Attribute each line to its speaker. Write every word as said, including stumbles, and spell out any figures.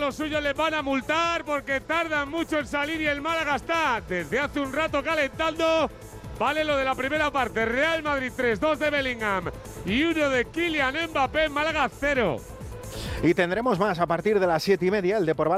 Speaker 1: los suyos les van a multar porque tardan mucho en salir y el Málaga está desde hace un rato calentando. Vale lo de la primera parte. Real Madrid tres, dos de Bellingham y uno de Kylian Mbappé. Málaga cero.
Speaker 2: Y tendremos más a partir de las siete y media. El Deportivo